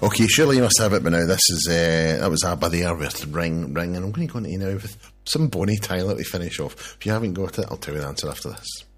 Okay, surely you must have it by now. This is that was Abba there with Ring, and I'm going to go into you now with some Bonnie Tyler to finish off. If you haven't got it, I'll tell you the answer after this.